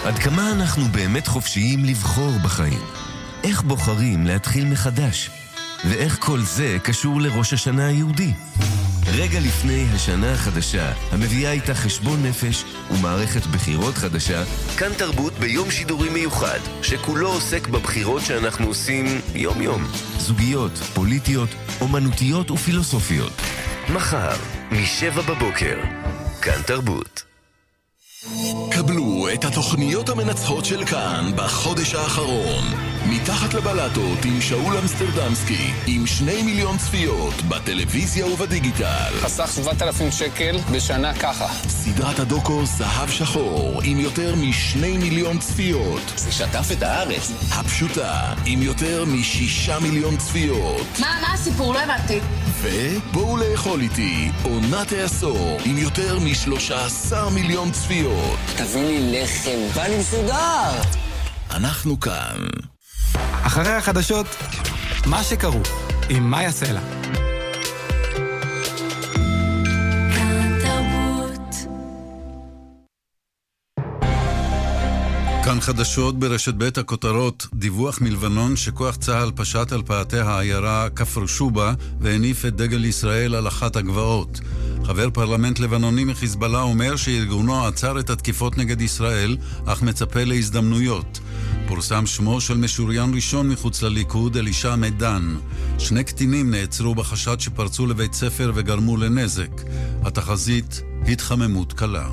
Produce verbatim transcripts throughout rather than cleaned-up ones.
עד כמה אנחנו באמת חופשיים לבחור בחיים? איך בוחרים להתחיל מחדש? ואיך כל זה קשור לראש השנה היהודי? רגע לפני השנה החדשה, המביאה איתה חשבון נפש ומערכת בחירות חדשה, כאן תרבות ביום שידורי מיוחד, שכולו עוסק בבחירות שאנחנו עושים יום-יום. זוגיות, פוליטיות, אומנותיות ופילוסופיות. מחר, משבע בבוקר, כאן תרבות. קבלו את התוכניות המנצחות של כאן בחודש האחרון. מתחת לבלטות עם שאול אמסטרדמסקי, עם שני מיליון צפיות בטלוויזיה ובדיגיטל. חסך שבעת אלפים שקל בשנה ככה. סדרת הדוקו זהב שחור עם יותר משני מיליון צפיות. זה שטף את הארץ. הפשוטה עם יותר משישה מיליון צפיות. מה, מה הסיפור? לא הבנתי. ובואו לאכול איתי עונת העשור עם יותר משלושה עשר מיליון צפיות. תביא לי לחם, בא לי מסודר. אנחנו כאן. אחרי החדשות, מה שקרו עם מאיה סלע. כאן חדשות ברשת בית הכותרות, דיווח מלבנון שכוח צהל פשט על פאתי העיירה כפר שובה והניף את דגל ישראל על אחת הגבעות. חבר פרלמנט לבנוני מחיזבאללה אומר שארגונו עצר את התקיפות נגד ישראל, אך מצפה להזדמנויות. פורסם שמו של משוריין ראשון מחוץ לליכוד, אלישע מדן. שני קטינים נעצרו בחשד שפרצו לבית ספר וגרמו לנזק. התחזית, התחממות קלה.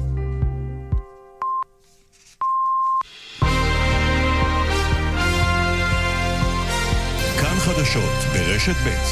כאן חדשות ברשת בית.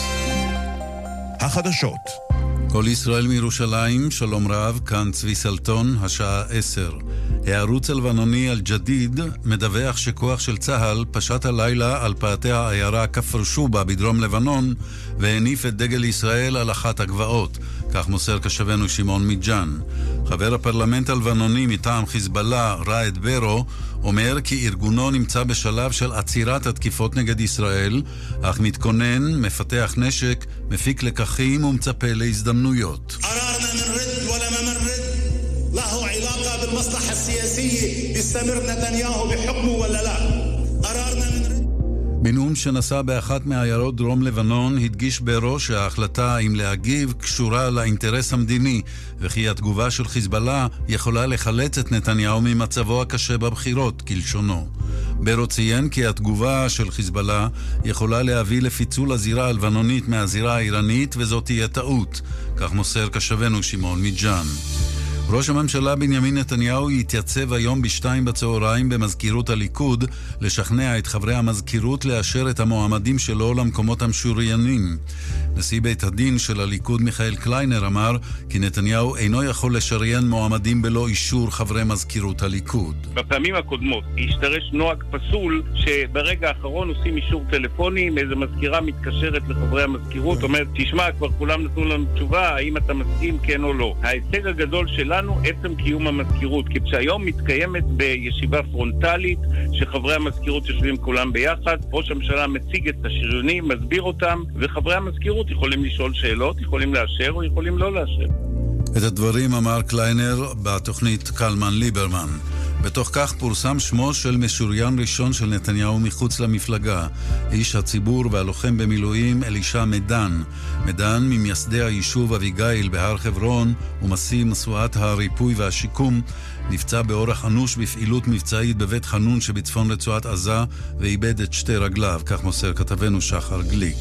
החדשות. כל ישראל מירושלים, שלום רב, כאן צבי סלטון, השעה עשר. הערוץ הלבנוני אל-ג'דיד מדווח שכוח של צהל פשט הלילה על פאתי העיירה כפר שובה בדרום לבנון והניף את דגל ישראל על אחת הגבעות. כך מוסר כשבנו שמעון מיג'אן. חבר הפרלמנט הלבנוני מטעם חיזבאללה, ראד ברו, אומר כי ארגונו נמצא בשלב של עצירת התקיפות נגד ישראל, אך מתכונן, מפתח נשק, מפיק לקחים ומצפה להזדמנויות. قرارنا من رد ولا ما من رد له علاقة بالمصلحة السياسية يستمر نتنياهو بحكمه ولا لا قرارنا من رد. בנאום שנשא באחת מעיירות דרום לבנון הדגיש בראש שההחלטה אם להגיב קשורה לאינטרס המדיני וכי התגובה של חיזבאללה יכולה לחלץ את נתניהו ממצבו הקשה בבחירות, כלשונו. ברו ציין כי התגובה של חיזבאללה יכולה להביא לפיצול הזירה הלבנונית מהזירה האיראנית וזאת תהיה טעות, כך מוסר כשבנו שמעון מיג'אן. ראש הממשלה בנימין נתניהו יתייצב היום בשתיים בצהריים במזכירות הליכוד לשכנע את חברי המזכירות לאשר את המועמדים שלו למקומות המשוריינים. נשיא בית הדין של הליכוד מיכאל קליינר אמר כי נתניהו אינו יכול לשריין מועמדים בלא אישור חברי מזכירות הליכוד. בפעמים הקודמות השתרש נוהג פסול שברגע האחרון עושים אישור טלפוני, איזו מזכירה מתקשרת לחברי המזכירות, אומרת תשמע, כבר כולם נתנו לנו תשובה, האם אתה מסכים כן או לא. ההישג הגדול שלנו לנו עצם קיום המזכירות, כי שהיום מתקיימת בישיבה פרונטלית שחברי המזכירות יושבים כולם ביחד, ראש הממשלה מציג את השריונים, מסביר אותם, וחברי המזכירות יכולים לשאול שאלות, יכולים לאשר או יכולים לא לאשר. את הדברים אמר קליינר בתוכנית קלמן ליברמן. בתוך כך פורסם שמו של משוריין ראשון של נתניהו מחוץ למפלגה, איש הציבור והלוחם במילואים אלישע מדן. מדן ממייסדי היישוב אביגיל בהר חברון ומשיא מסועת הריפוי והשיקום, נפצע באורח אנוש בפעילות מבצעית בבית חנון שבצפון רצועת עזה ואיבד את שתי רגליו, כך מוסר כתבנו שחר גליק.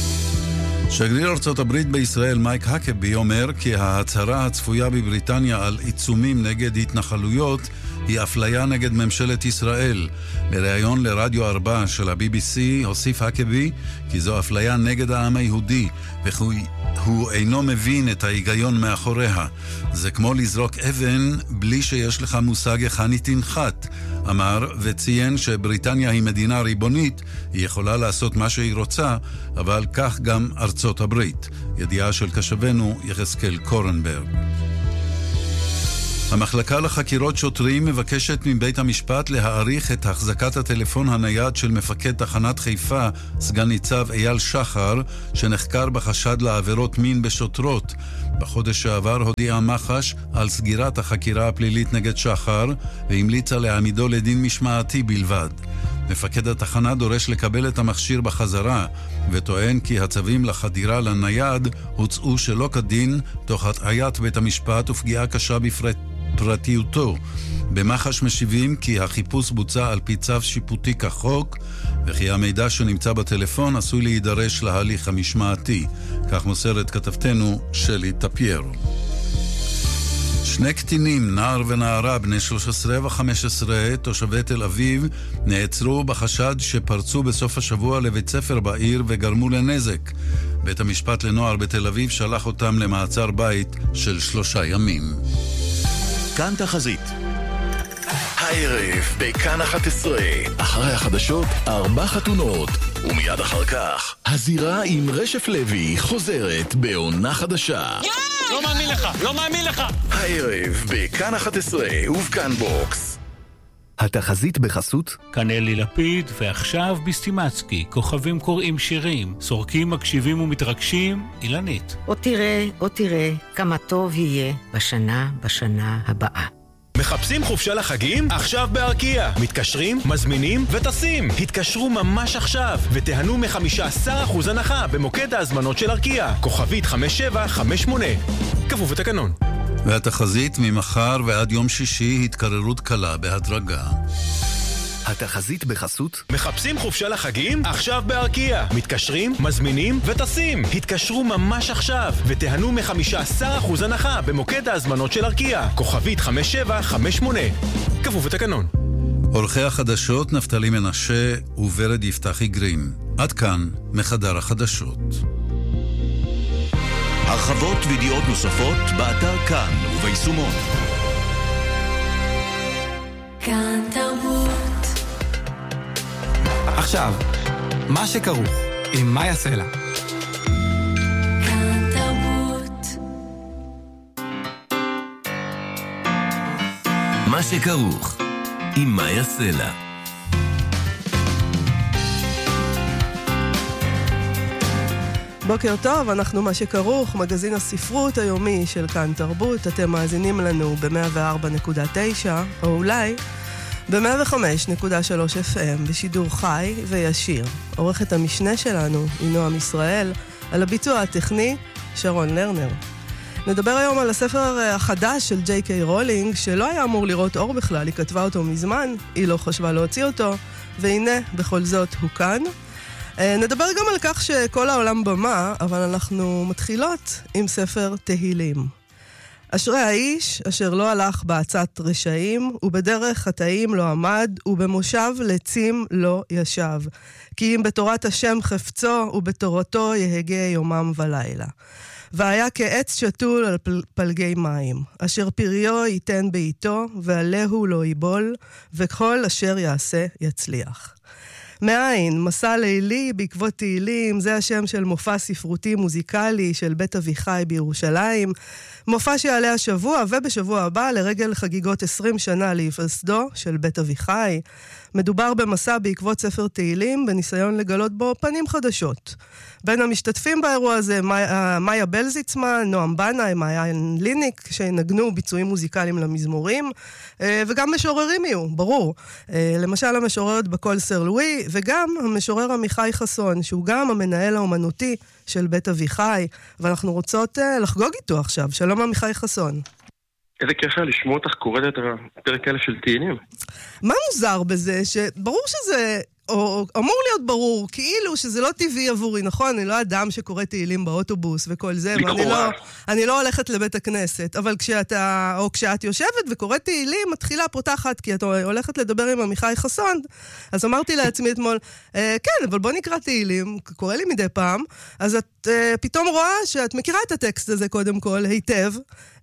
שגריר ארצות הברית בישראל מייק הקבי אומר כי ההצהרה הצפויה בבריטניה על עיצומים נגד התנחלויות היא אפליה נגד ממשלת ישראל. בריאיון לרדיו ארבע של ה-בי בי סי הוסיף הקבי כי זו אפליה נגד העם היהודי והוא אינו מבין את ההיגיון מאחוריה. זה כמו לזרוק אבן בלי שיש לך מושג היכן היא תנחת, אמר, וציין שבריטניה היא מדינה ריבונית, היא יכולה לעשות מה שהיא רוצה, אבל כך גם ארצות הברית. ידיעה של כשבנו יחזקאל קורנברג. המחלקה לחקירות שוטרים מבקשת מבית המשפט להאריך את החזקת הטלפון הנייד של מפקד תחנת חיפה, סגן ניצב אייל שחר, שנחקר בחשד לעבירות מין בשוטרות. בחודש שעבר הודיעה מח"ש על סגירת החקירה הפלילית נגד שחר, והמליצה להעמידו לדין משמעתי בלבד. מפקד התחנה דורש לקבל את המכשיר בחזרה, וטוען כי הצווים לחדירה לנייד הוצאו שלא כדין, תוך הטעיית בית המשפט ופגיעה קשה בפרטיותו. במח"ש משיבים כי החיפוש בוצע על פי צו שיפוטי כחוק, וכי המידע שנמצא בטלפון עשוי להידרש להליך המשמעתי. כך מוסרת כתבתנו שלי טפיירו. שני קטינים, נער ונערה, בני שלוש עשרה ו-חמש עשרה, תושבי תל אביב, נעצרו בחשד שפרצו בסוף השבוע לבית ספר בעיר וגרמו לנזק. בית המשפט לנוער בתל אביב שלח אותם למעצר בית של שלושה ימים. כאן תחזית. הערב בכאן אחת עשרה, אחרי החדשות, ארבע חתונות, ומיד אחר כך, הזירה עם רשף לוי חוזרת בעונה חדשה. לא מאמין לך, לא מאמין לך. הערב בכאן אחת עשרה ובכאן בוקס. התחזית בחסות כאן אלי לפיד, ועכשיו בסטימצקי, כוכבים קוראים שירים, סורקים מקשיבים ומתרגשים, אילנית. או תראה, או תראה, כמה טוב יהיה בשנה, בשנה הבאה. מחפשים חופשה לחגים? עכשיו בארקיע. מתקשרים, מזמינים וטסים. התקשרו ממש עכשיו ותיהנו מ-חמישה עשר אחוז הנחה במוקד ההזמנות של ארקיע. כוכבית חמש שבע חמש שמונה. כפוף לתקנון. והתחזית ממחר ועד יום שישי התקררות קלה בהדרגה. התחזית בחסות מחפשים חופשה לחגים? עכשיו בארקיע. מתקשרים, מזמינים וטסים. התקשרו ממש עכשיו ותיהנו מ-חמישה עשר אחוז הנחה במוקד ההזמנות של ארקיע. כוכבית חמש שבע חמש שמונה. כפוף לתקנון. עורכי החדשות נפתלי מנשה וורד יפתחי גרים. עד כאן מחדר החדשות. הרחבות וידיעות נוספות באתר כאן וביישומון. כאן תרבות. עכשיו, מה שכרוך עם מאיה סלע. כאן תרבות. מה שכרוך עם מאיה סלע. בוקר טוב, אנחנו מה שכרוך, מגזין הספרות היומי של כאן תרבות. אתם מאזינים לנו ב-מאה וארבע נקודה תשע, או אולי ב-מאה וחמש נקודה שלוש אף אם, בשידור חי וישיר. עורכת המשנה שלנו היא נועם ישראל, על הביצוע הטכני שרון לרנר. נדבר היום על הספר החדש של ג'יי קיי רולינג, שלא היה אמור לראות אור בכלל, היא כתבה אותו מזמן, היא לא חשבה להוציא אותו, והנה, בכל זאת, הוא כאן. נדבר גם על כך שכל העולם במה, אבל אנחנו מתחילות עם ספר תהילים. אשרי האיש אשר לא הלך בעצת רשעים, ובדרך חטאים לא עמד, ובמושב לצים לא ישב. כי אם בתורת השם חפצו, ובתורתו יהגה יומם ולילה. והיה כעץ שתול על פל, פלגי מים, אשר פריו ייתן בעיתו, ועליהו לא ייבול, וכל אשר יעשה יצליח. מאין, מסע לילי בעקבות תהילים, זה השם של מופע ספרותי מוזיקלי של בית אביחי בירושלים. מופע שיעלה השבוע ובשבוע הבא לרגל חגיגות עשרים שנה להיווסדו של בית אביחי. מדובר במסע בעקבות ספר תהילים, בניסיון לגלות בו פנים חדשות. בין המשתתפים באירוע הזה, מאיה בלזיצמן, נועם בנאי, מאיה ליניק, שנגנו ביצועים מוזיקליים למזמורים, וגם משוררים יהיו, ברור. למשל המשוררת בקול סר לואי, וגם המשורר עמיחי חסון, שהוא גם המנהל האומנותי של בית אביחי, ואנחנו רוצות לחגוג איתו עכשיו. שלום עמיחי חסון. איזה כיף היה לשמוע אותך קוראת את הפרק האלה של תהילים. מה מוזר בזה? שברור שזה, או אמור להיות ברור, כאילו שזה לא טבעי עבורי, נכון? אני לא אדם שקורא תהילים באוטובוס וכל זה, ואני לא, אני לא הולכת לבית הכנסת, אבל כשאתה, או כשאת יושבת וקוראת תהילים, מתחילה פותחת, כי את הולכת לדבר עם עמיחי חסון, אז אמרתי לעצמי אתמול, אה, כן, אבל בוא נקרא תהילים, קורא לי מדי פעם, אז את אה, פתאום רואה שאת מכירה את הטקסט הזה קודם כל, היטב,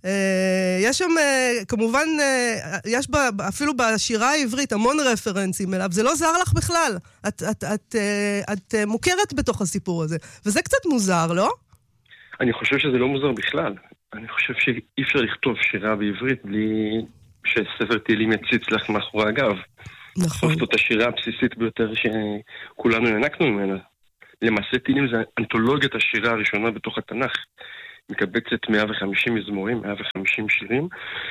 יש שם, כמובן, יש אפילו בשירה העברית המון רפרנסים אליו, זה לא זר לך בכלל. את, את, את, את מוכרת בתוך הסיפור הזה, וזה קצת מוזר, לא? אני חושב שזה לא מוזר בכלל. אני חושב שאי אפשר לכתוב שירה בעברית בלי שספר תהילים יציץ לך מאחורי הגב. נכון. זאת השירה הבסיסית ביותר שכולנו ינקנו ממנה. למעשה תהילים זה אנתולוגיית השירה הראשונה בתוך התנ"ך. מקבצת מאה וחמישים מזמורים, מאה וחמישים שירים.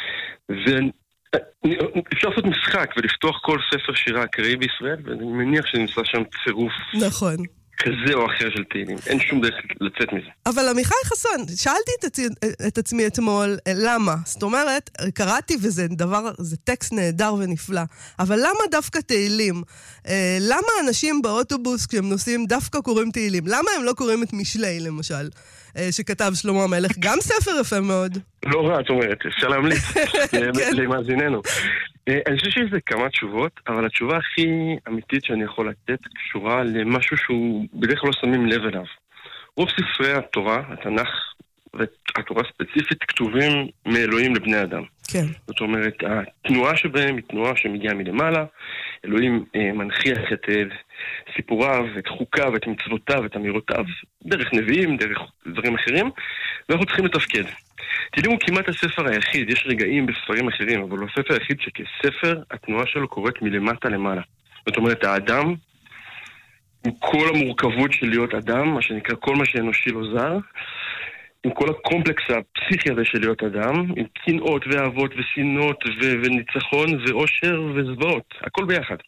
ואפשר לעשות משחק ולפתוח כל ספר שירה אקראי בישראל, ואני מניח שנמצא שם צירוף. נכון. כזה או אחר של תהילים. אין שום דרך לצאת מזה. אבל עמיחי חסון, שאלתי את, עצמי, את עצמי אתמול, למה? זאת אומרת, קראתי וזה דבר, זה טקסט נהדר ונפלא, אבל למה דווקא תהילים? למה אנשים באוטובוס כשהם נוסעים דווקא קוראים תהילים? למה הם לא קוראים את משלי למשל? שכתב שלמה המלך, גם ספר יפה מאוד. לא רע, את אומרת, אפשר להמליץ למאזיננו. אני חושב שיש זה כמה תשובות, אבל התשובה הכי אמיתית שאני יכול לתת קשורה למשהו שהוא בדרך כלל לא שמים לב אליו. רוב ספרי התורה, התנ"ך והתורה ספציפית, כתובים מאלוהים לבני אדם. כן. זאת אומרת, התנועה שבהם היא תנועה שמגיעה מלמעלה, אלוהים אה, מנחיח את אה, סיפוריו, את חוקיו, את מצוותיו, את אמירותיו, דרך נביאים, דרך דברים אחרים, ואנחנו צריכים לתפקד. תהילים הוא כמעט הספר היחיד, יש רגעים בספרים אחרים, אבל הוא הספר היחיד שכספר התנועה שלו קורית מלמטה למעלה. זאת אומרת, האדם, עם כל המורכבות של להיות אדם, מה שנקרא כל מה שאנושי לא זר, עם כל הקומפלקס הפסיכי הזה של להיות אדם, עם קנאות ואהבות ושנאות ו- וניצחון ואושר וזוועות, הכל ביחד.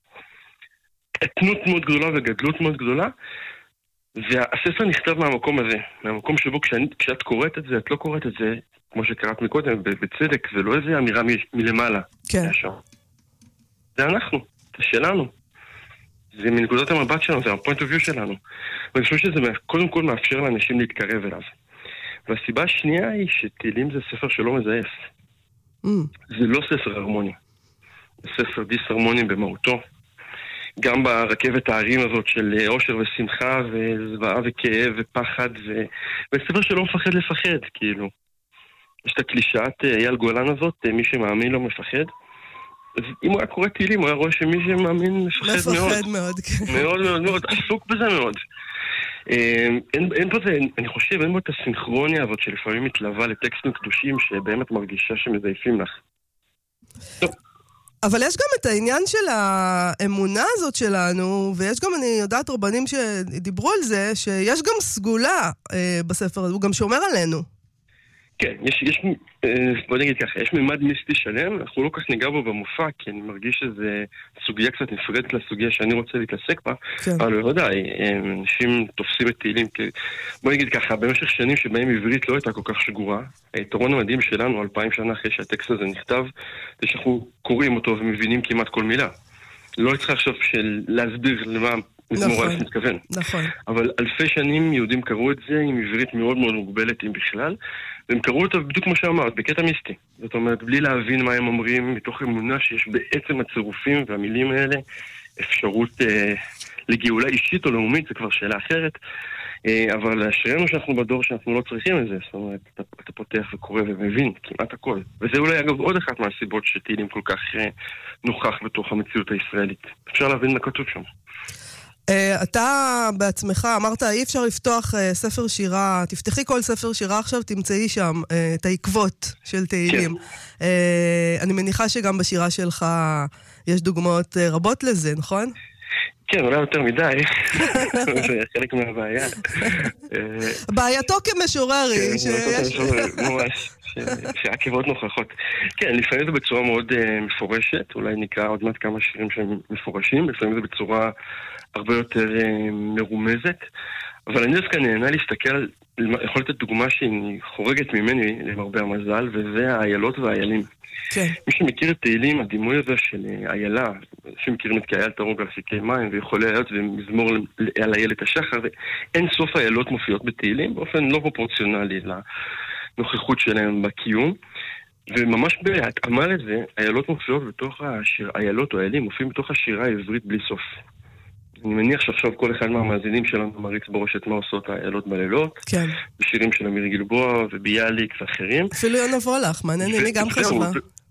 קטנות מאוד גדולה וגדלות מאוד גדולה, והספר נכתב מהמקום הזה, מהמקום שבו כשאני, כשאת קוראת את זה, את לא קוראת את זה, כמו שקראת מקודם, בצדק, זה לא איזה אמירה מ- מלמעלה. כן. זה אנחנו, זה שלנו. זה מנקודת המבט שלנו, זה ה-point of view שלנו. ואני חושב שזה קודם כל מאפשר לאנשים להתקרב אליו. והסיבה השנייה היא שתהילים זה ספר שלא מזייף. Mm. זה לא ספר הרמוני. זה ספר דיס-הרמוני במהותו. גם ברכבת הערים הזאת של אושר ושמחה וזוועה וכאב ופחד. ו... וספר שלא מפחד לפחד, כאילו. יש את הקלישאת אייל גולן הזאת, מי שמאמין לא מפחד. אז אם הוא היה קורא תהילים, הוא היה רואה שמי שמאמין מפחד מאוד. מפחד מאוד, כן. מאוד מאוד מאוד, עסוק בזה מאוד. אין, אין פה זה, אני חושב, אין פה את הסינכרוניה הזאת שלפעמים מתלווה לטקסטים קדושים שבאמת מרגישה שמזייפים לך. טוב. אבל יש גם את העניין של האמונה הזאת שלנו, ויש גם, אני יודעת, רבנים שדיברו על זה, שיש גם סגולה אה, בספר הזה, הוא גם שומר עלינו. כן, יש, יש, בוא נגיד ככה, יש מימד מיסטי שלם, אנחנו לא כך ניגע בו במופע, כי אני מרגיש שזה סוגיה קצת נפרדת לסוגיה שאני רוצה להתעסק בה, כן. אבל בוודאי, אנשים תופסים את תהילים, בוא נגיד ככה, במשך שנים שבהם עברית לא הייתה כל כך שגורה, היתרון המדהים שלנו, אלפיים שנה אחרי שהטקסט הזה נכתב, זה שאנחנו קוראים אותו ומבינים כמעט כל מילה. לא צריך עכשיו של להסביר למה מזמור אלף מתכוון. נכון. אבל אלפי שנים יהודים קראו את זה עם עברית מאוד מאוד מוגבלת, אם בכלל, והם קראו אותו בדיוק כמו שאמרת, בקטע מיסטי. זאת אומרת, בלי להבין מה הם אומרים, מתוך אמונה שיש בעצם הצירופים והמילים האלה אפשרות אה, לגאולה אישית או לאומית, זה כבר שאלה אחרת. אה, אבל אשרינו שאנחנו בדור שאנחנו לא צריכים את זה. זאת אומרת, אתה, אתה פותח וקורא ומבין כמעט הכל. וזה אולי אגב עוד אחת מהסיבות שתהילים כל כך אה, נוכח בתוך המציאות הישראלית. אפשר להבין מה כתוב שם. אתה בעצמך אמרת, אי אפשר לפתוח ספר שירה, תפתחי כל ספר שירה עכשיו, תמצאי שם את העקבות של תהילים. כן. אני מניחה שגם בשירה שלך יש דוגמאות רבות לזה, נכון? כן, אולי יותר מדי. זה חלק מהבעיה. בעייתו כמשורר. ממש, שהעקבות נוכחות. כן, לפעמים זה בצורה מאוד מפורשת, אולי נקרא עוד מעט כמה שירים שהם מפורשים, לפעמים זה בצורה הרבה יותר מרומזת, אבל אני דווקא נהנה להסתכל על, יכול לתת דוגמה שהיא חורגת ממני למרבה המזל, וזה האיילות והאיילים. כן. מי שמכיר את תהילים, הדימוי הזה של איילה, שמכירים את כאייל תרוג על פיקי מים, ויכול להיות ומזמור על איילת השחר, ואין סוף האיילות מופיעות בתהילים, באופן לא פרופורציונלי לנוכחות שלהם בקיום, וממש בהתאמה לזה, איילות מופיעות בתוך השיר, איילות או איילים מופיעים בתוך השירה העברית בלי סוף. אני מניח שעכשיו כל אחד מהמאזינים שלנו מריץ בראש את מה עושות האיילות בלילות. כן. בשירים של אמיר גלבוע וביאליק ואחרים. אפילו יונה וולך, מעניין, אני גם חשבה.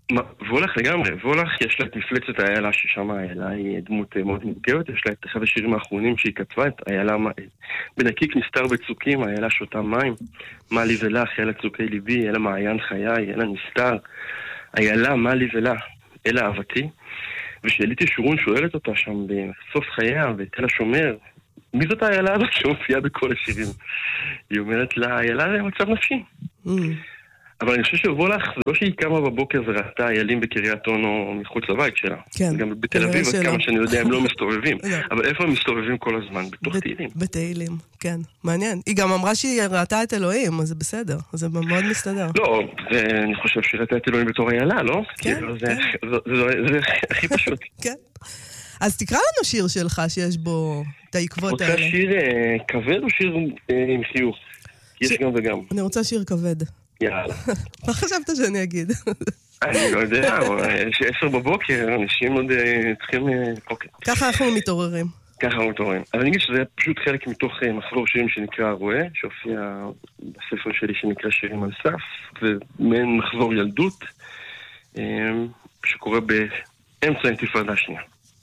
וולך לגמרי, וולך יש לה את מפלצת האיילה ששם האיילה היא דמות מאוד מורכבת, יש לה את אחד השירים האחרונים שהיא כתבה, את האיילה בנקיק נסתר בצוקים, האיילה שותה מים, מה לי ולך, איילה צוקי ליבי, איילה מעיין חיי, איילה נסתר, האיילה מה לי ולך, אלה אהבתי, ושאליתי שורון שואלת אותה שם בסוף חייה, ותל השומר, מי זאת האיילה הזאת שמופיעה בכל השירים? היא אומרת לה, האיילה זה מצב נפשי. אבל אני חושב שוולך, זה לא שהיא קמה בבוקר וראתה איילים בקריית אונו מחוץ לבית שלה. כן. גם בתל אביב, עד כמה שאני יודע, הם לא מסתובבים. אבל איפה הם מסתובבים כל הזמן? בתוך תהילים. בתהילים, כן. מעניין. היא גם אמרה שהיא ראתה את אלוהים, אז זה בסדר. זה מאוד מסתדר. לא, אני חושב שהיא ראתה את אלוהים בתור איילה, לא? כן, כן. זה הכי פשוט. כן. אז תקרא לנו שיר שלך שיש בו את העקבות האלה. רוצה שיר כבד או שיר עם חיוך? יש גם וגם. אני רוצה שיר כבד. יאללה. מה חשבת שאני אגיד? אני לא יודע, יש עשר בבוקר, אנשים עוד צריכים... ככה אנחנו מתעוררים. ככה אנחנו מתעוררים. אז אני אגיד שזה פשוט חלק מתוך מחזור שירים שנקרא הרואה, שהופיע בספר שלי שנקרא שירים על סף, ומעין מחזור ילדות, שקורה באמצע האינתיפאדה השנייה.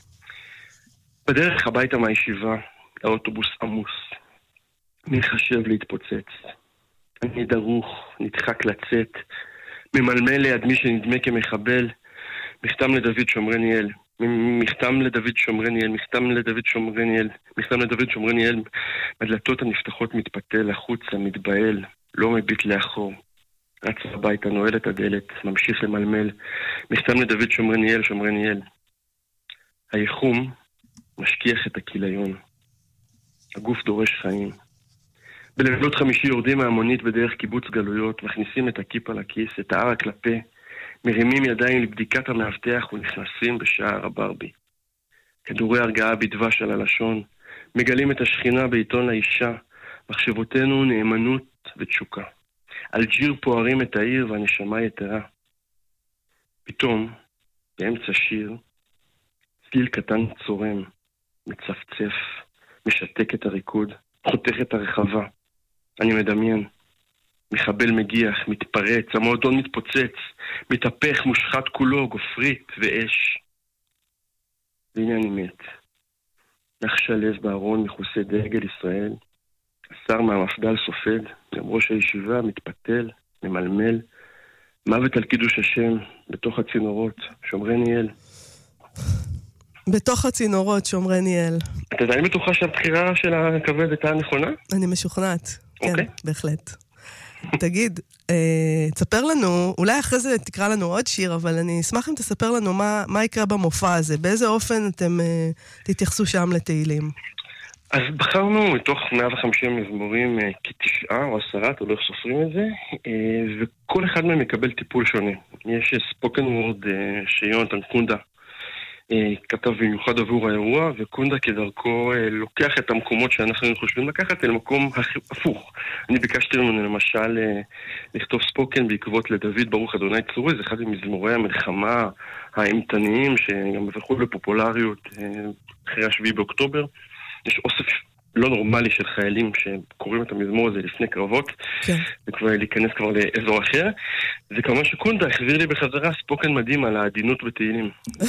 בדרך הביתה מהישיבה, האוטובוס עמוס. מי חשב להתפוצץ? אני דרוך, נדחק לצאת, ממלמל ליד מי שנדמה כמחבל, מכתם לדוד שומרי ניאל, מכתם לדוד שומרי ניאל, מכתם לדוד שומרי ניאל, מכתם לדוד שומרי ניאל, הדלתות הנפתחות מתפתל, החוצה, מתבהל, לא מביט לאחור. רץ הביתה, נועל את הדלת, ממשיך למלמל, מכתם לדוד שומרי ניאל, שומרי ניאל. היחום משכיח את הכיליון. הגוף דורש חיים. בלילות חמישי יורדים מהמונית בדרך קיבוץ גלויות, מכניסים את הכיפה לכיס, את הערק לפה, מרימים ידיים לבדיקת המאבטח ונכנסים בשער הברבי. כדורי הרגעה בדבש על הלשון, מגלים את השכינה בעיתון לאישה, מחשבותינו נאמנות ותשוקה. אלג'יר פוערים את העיר והנשמה יתרה. פתאום, באמצע שיר, צליל קטן צורם, מצפצף, משתק את הריקוד, חותך את הרחבה. אני מדמיין. מחבל מגיח, מתפרץ, המועדון מתפוצץ, מתהפך, מושחת כולו, גופרית ואש. והנה אני מת. נחש הלב בארון מכוסה דגל ישראל. השר מהמפד"ל סופד, גם ראש הישיבה מתפתל, ממלמל. מוות על קידוש השם, בתוך הצינורות, שומרי ניאל. בתוך הצינורות, שומרי ניאל. אתה עדיין בטוחה שהבחירה של הכבד הייתה נכונה? אני משוכנעת, כן, אוקיי. בהחלט. תגיד, אה, תספר לנו, אולי אחרי זה תקרא לנו עוד שיר, אבל אני אשמח אם תספר לנו מה, מה יקרה במופע הזה, באיזה אופן אתם אה, תתייחסו שם לתהילים. אז בחרנו מתוך מאה וחמישים מזמורים אה, כתשעה או עשרה, אתה לא איך סופרים את זה, אה, וכל אחד מהם מקבל טיפול שונה. יש ספוקן וורד אה, שיונתן קונדה, כתב במיוחד עבור האירוע, וקונדה כדרכו לוקח את המקומות שאנחנו חושבים לקחת אל מקום הפוך. אני ביקשתי לנו למשל לכתוב ספוקן בעקבות לדוד ברוך אדוני צורי, זה אחד ממזמורי המלחמה האימתניים שגם הפכו לפופולריות אחרי השביעי באוקטובר. יש אוסף לא נורמלי של חיילים שקוראים את המזמור הזה לפני קרבות, כן. וכבר להיכנס כבר לאזור אחר. זה כמובן שקונדה החזיר לי בחזרה ספוקן מדהים על העדינות בתהילים.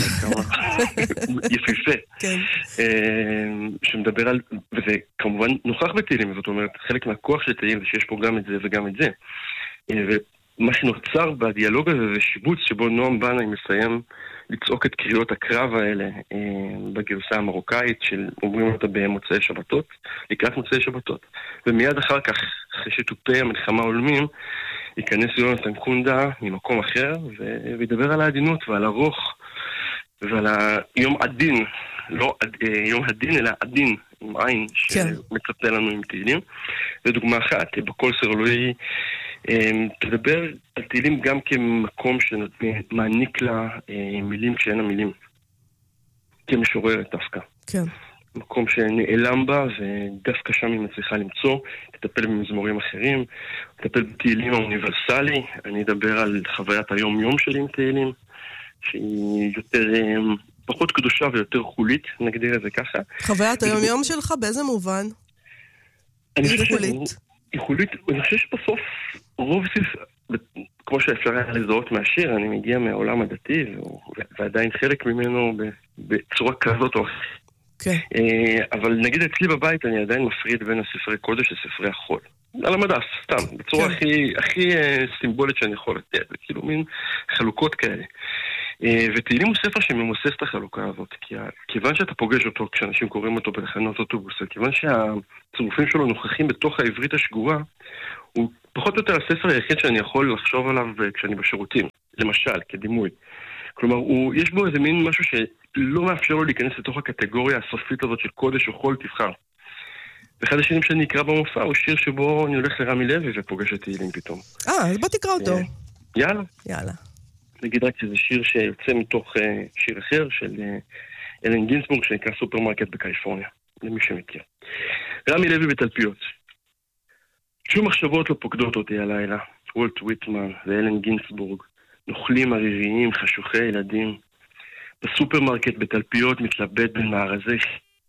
יפיפה. כן. שמדבר על, וזה כמובן נוכח בתהילים, זאת אומרת, חלק מהכוח של תהילים זה שיש פה גם את זה וגם את זה. ומה שנוצר בדיאלוג הזה זה שיבוץ שבו נועם בנאי מסיים לצעוק את קריאות הקרב האלה אה, בגרסה המרוקאית של אומרים אותה במוצאי שבתות, לקראת מוצאי שבתות. ומיד אחר כך, אחרי שתופי המלחמה עולמים, ייכנס יונתן קונדה ממקום אחר וידבר על העדינות ועל הרוח ועל היום עדין, לא עד, אה, יום הדין אלא עדין עם עין שמצפה לנו עם תהילים. זו דוגמה אחת, בכל סרלואי תדבר על תהילים גם כמקום שמעניק לה מילים כשאין המילים. כמשוררת דווקא. כן. מקום שנעלם בה, ודווקא שם היא מצליחה למצוא, תטפל במזמורים אחרים, תטפל בתהילים האוניברסלי, אני אדבר על חוויית היום-יום שלי עם תהילים, שהיא יותר, פחות קדושה ויותר חולית, נגדיר את זה ככה. חוויית היום-יום שלך באיזה מובן? היא חולית? היא חולית, אני חושב שבסוף רוב, כמו שאפשר היה לזהות מהשיר, אני מגיע מהעולם הדתי, ועדיין חלק ממנו בצורה כזאת או אחרת. כן. אבל נגיד אצלי בבית אני עדיין מפריד בין הספרי קודש לספרי החול. על המדף, סתם, בצורה הכי, הכי סימבולית שאני יכול לתת, כאילו מין חלוקות כאלה. ותהילים הוא ספר שממוסס את החלוקה הזאת, כי כיוון שאתה פוגש אותו כשאנשים קוראים אותו בתחנות אוטובוס, כיוון שהצירופים שלו נוכחים בתוך העברית השגורה, הוא פחות או יותר הספר היחיד שאני יכול לחשוב עליו כשאני בשירותים, למשל, כדימוי. כלומר, הוא, יש בו איזה מין משהו שלא מאפשר לו להיכנס לתוך הקטגוריה הסופית הזאת של קודש או חול תבחר. ואחד השירים שאני אקרא במופע הוא שיר שבו אני הולך לרמי לוי ופוגש את תהילים פתאום. אה, אז בוא תקרא אותו. יאללה. יאללה. נגיד רק שזה שיר שיוצא מתוך שיר אחר של אלן גינסבורג שנקרא סופרמרקט בקליפורניה, למי שמכיר. רמי לוי בתלפיות. שום מחשבות לא פוקדות אותי הלילה. וולט וויטמן ואלן גינסבורג, נוכלים עריריים, חשוכי ילדים. בסופרמרקט בתלפיות מתלבט בין מארזי.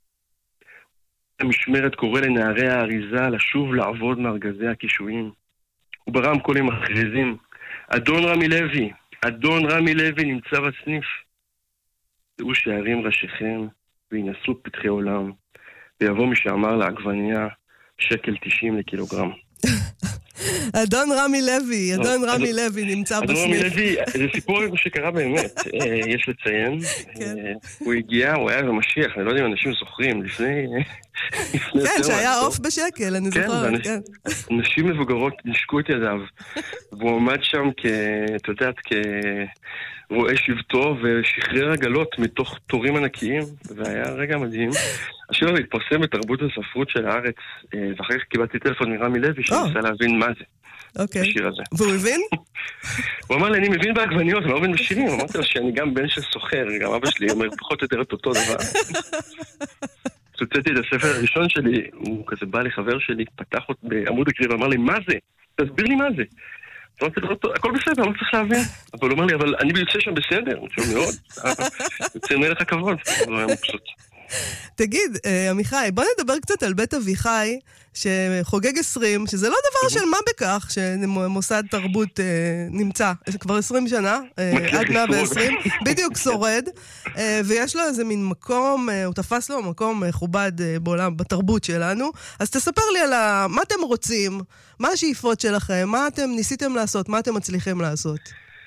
המשמרת קורא לנערי האריזה לשוב לעבוד מארגזי הקישואים. וברמקולים מכריזים, אדון רמי לוי, אדון רמי לוי נמצא בסניף. תראו שערים ראשיכם וינסו פתחי עולם, ויבוא מי שאמר לעגבניה שקל תשעים לקילוגרם. אדון רמי לוי, אדון רמי לוי נמצא בסניף. אדון רמי לוי, זה סיפור שקרה באמת, יש לציין. הוא הגיע, הוא היה במשיח, אני לא יודע אם אנשים זוכרים, לפני... כן, שהיה עוף בשקל, אני זוכרת, כן. נשים מבוגרות נשקו את ידיו, והוא עמד שם כ... אתה יודעת, כרואה שבטו, ושחרר עגלות מתוך תורים ענקיים, והיה רגע מדהים. השיר הזה התפרסם בתרבות הספרות של הארץ, ואחר כך קיבלתי טלפון מרמי לוי, שניסה להבין מה זה. בשיר הזה. והוא הבין? הוא אמר לי, אני מבין בעגבניות, אני לא מבין בשירים. אמרתי לו שאני גם בן של סוחר, גם אבא שלי אומר פחות או יותר את אותו דבר. צוצאתי את הספר הראשון שלי, הוא כזה בא לי חבר שלי, פתח אותי בעמוד הקריא ואמר לי, מה זה? תסביר לי מה זה. אמרתי לו, הכל בסדר, לא צריך להבין. אבל הוא אומר לי, אבל אני יוצא שם בסדר, הוא שואל מאוד, יוצא מלך הכבוד. הוא היה מוקסות. תגיד, עמיחי, בוא נדבר קצת על בית אביחי, שחוגג עשרים, שזה לא דבר של מה בכך, שמוסד תרבות נמצא כבר עשרים שנה, עד מאה ועשרים, בדיוק שורד, ויש לו איזה מין מקום, הוא תפס לו מקום מכובד בעולם, בתרבות שלנו, אז תספר לי על מה אתם רוצים, מה השאיפות שלכם, מה אתם ניסיתם לעשות, מה אתם מצליחים לעשות.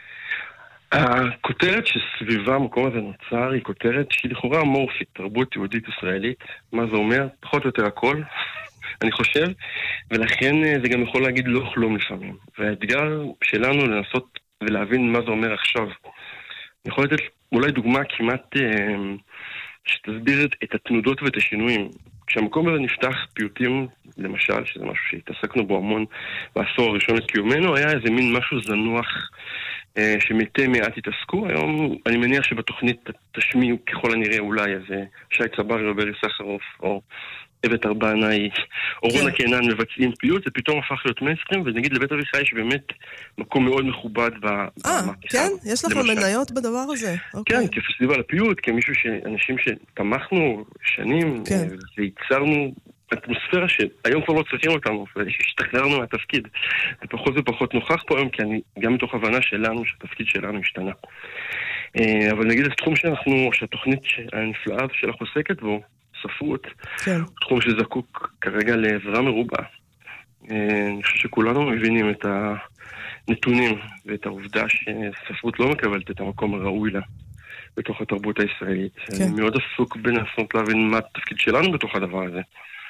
הכותרת שסביבה המקום הזה נוצר היא כותרת שהיא לכאורה אמורפית, תרבות יהודית ישראלית. מה זה אומר? פחות או יותר הכל, אני חושב, ולכן זה גם יכול להגיד לא כלום לפעמים. והאתגר שלנו לנסות ולהבין מה זה אומר עכשיו. אני יכול לתת אולי דוגמה כמעט שתסביר את התנודות ואת השינויים. כשהמקום הזה נפתח פיוטים, למשל, שזה משהו שהתעסקנו בו המון בעשור הראשון לקיומנו, היה איזה מין משהו זנוח שמתי מעט התעסקו. היום אני מניח שבתוכנית תשמיעו ככל הנראה אולי איזה שי צברי או ברי סחרוף או אבט ארבענאי או רונה קינן מבצעים פיוט, זה פתאום הפך להיות מיינסטרים, ונגיד לבית אביחי יש באמת מקום מאוד מכובד במהפכה. אה, כן? יש לכם מניות בדבר הזה? כן, כפסטיבל הפיוט, כמישהו שאנשים שתמכנו שנים וייצרנו אטמוספירה שהיום כבר לא צריכים אותנו, והשתחררנו מהתפקיד. זה פחות ופחות נוכח פה היום, כי אני גם מתוך הבנה שלנו, שהתפקיד שלנו השתנה. אבל נגיד את תחום שאנחנו, שהתוכנית הנפלאה שלך עוסקת בו, ספרות, כן. תחום שזקוק כרגע לעזרה מרובה. אני חושב שכולנו מבינים את הנתונים ואת העובדה שספרות לא מקבלת את המקום הראוי לה בתוך התרבות הישראלית. כן. אני מאוד עסוק בנסות להבין מה התפקיד שלנו בתוך הדבר הזה.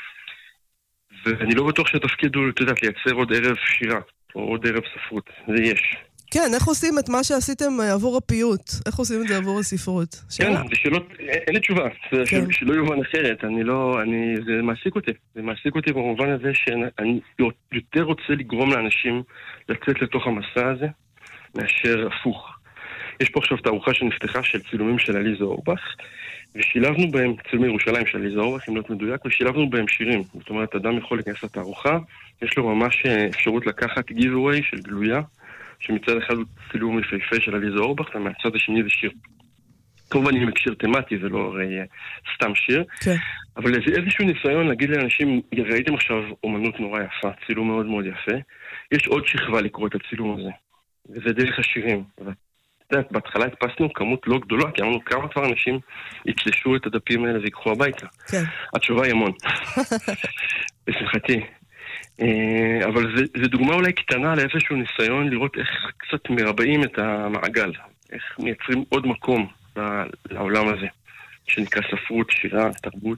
ואני לא בטוח שהתפקיד הוא, אתה יודעת, לייצר עוד ערב שירה, או עוד ערב ספרות. זה יש. כן, איך עושים את מה שעשיתם עבור הפיוט? איך עושים את זה עבור הספרות? כן, זה שאלות, אין לי תשובה. זה שלא יובן אחרת. אני לא, אני, זה מעסיק אותי. זה מעסיק אותי במובן הזה שאני יותר רוצה לגרום לאנשים לצאת לתוך המסע הזה, מאשר הפוך. יש פה עכשיו תערוכה שנפתחה של צילומים של עליזה אורבך, ושילבנו בהם, צילומי ירושלים של עליזה אורבך, אם להיות מדויק, ושילבנו בהם שירים. זאת אומרת, אדם יכול להיכנס לתערוכה, יש לו ממש אפשרות לקחת giveaway של גלויה, שמצד אחד הוא צילום יפהפה של עליזה אורבך, ומהצד השני זה שיר. כמובן עם הקשר תמטי ולא הרי סתם שיר. כן. אבל זה איזשהו ניסיון להגיד לאנשים, ראיתם עכשיו אומנות נורא יפה, צילום מאוד מאוד יפה, יש עוד שכבה לקרוא את הצילום הזה, וזה דרך השירים. אתה יודע, בהתחלה הדפסנו כמות לא גדולה, כי אמרנו כמה כבר אנשים יצלשו את הדפים האלה ויקחו הביתה. כן. התשובה היא המון. בשמחתי. אבל זה, זה דוגמה אולי קטנה לאיזשהו ניסיון לראות איך קצת מרבעים את המעגל, איך מייצרים עוד מקום לעולם הזה, שנקרא ספרות, שירה, תרבות.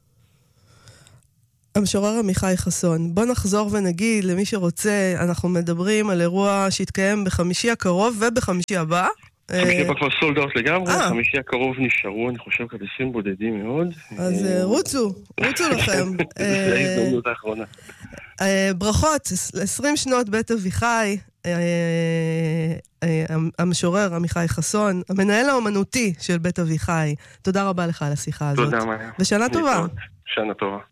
המשורר עמיחי חסון, בוא נחזור ונגיד למי שרוצה, אנחנו מדברים על אירוע שהתקיים בחמישי הקרוב ובחמישי הבא. חמישי הבא כבר סולד אאוט לגמרי, חמישי הקרוב נשארו, אני חושב, כבשים בודדים מאוד. אז רוצו, רוצו לכם. זה ההזדמנות האחרונה. ברכות, עשרים שנות בית אביחי, המשורר עמיחי חסון, המנהל האומנותי של בית אביחי. תודה רבה לך על השיחה הזאת. תודה, מאיה. ושנה טובה. שנה טובה.